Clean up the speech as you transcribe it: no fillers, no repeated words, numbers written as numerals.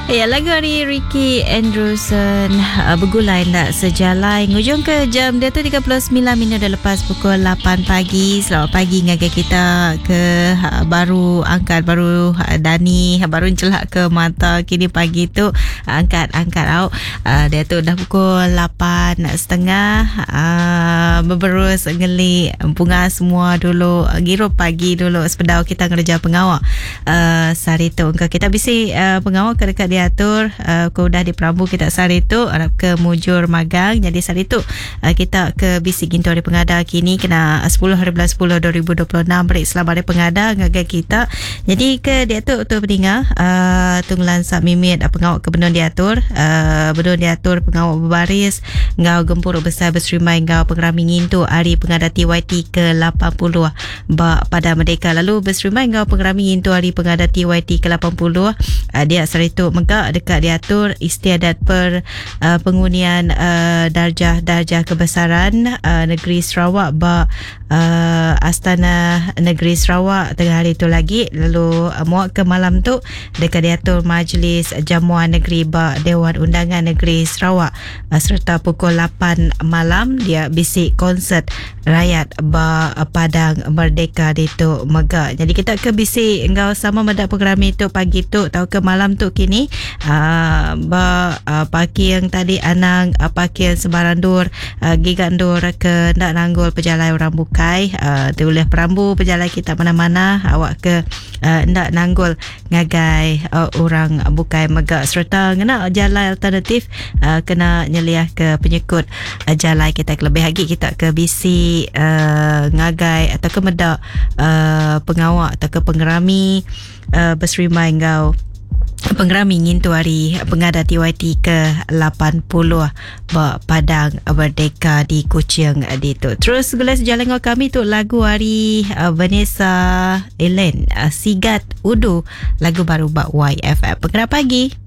Ya, lagu hari Ricky Andrewson bergulai nak sejalan hujung ke jam dia tu 39 minit dah lepas pukul 8 pagi. Selamat pagi ngagai kita ke baru angkat, baru Dani baru celak ke mata kini pagi tu angkat out. Dia tu dah pukul 8.30 berberus ngelik bunga semua dulu girup pagi dulu sepedau kita kerja pengawal sari tu kita bisi pengawal ke dekat diatur kau dah di Perambu kita sari tu harap ke mujur magang jadi sari tu kita ke bisi gintu hari pengada kini kena 10 hari bulan 10 2026 break selamat hari pengada ngagai kita jadi ke diatur tu pendengar tunggulan sak mimit pengawal ke benun diatur pengawal berbaris ngau gempur besar berserimai ngau pengerami ngintu hari pengada TYT ke 80 pada Merdeka lalu berserimai ngau pengerami ngintu hari pengada TYT ke 80 dia sari tu megak dekat diatur istiadat per penghunian darjah kebesaran negeri Sarawak Astana Negeri Sarawak tengah hari tu lagi lalu muak ke malam tu dekat diatur Majlis Jamuan Negeri Dewan Undangan Negeri Sarawak serta pukul 8 malam dia bisik konsert rakyat Padang Merdeka di tu megak jadi kita ke bisik engkau sama medak program itu pagi tu tahu ke malam tu kini pagi yang tadi anang pagi yang sebarandur gigandur ke ndak nanggul pejalai orang bukai tu oleh Perambu pejalai kita mana-mana awak ke ndak nanggul ngagai orang bukai megak serta kena jalan alternatif kena nyeliah ke penyekut jalan kita lebih lagi kita ke bisi ngagai atau ke medak pengawak atau ke pengerami berserimai ngau pengerami ngintu hari pengada TYT ke 80 Padang Merdeka di Kuching di tu. Terus gelas jalan dengan kami tu lagu hari Vanessa Ellen Sigat Udu lagu baru YFM. Pengerak pagi.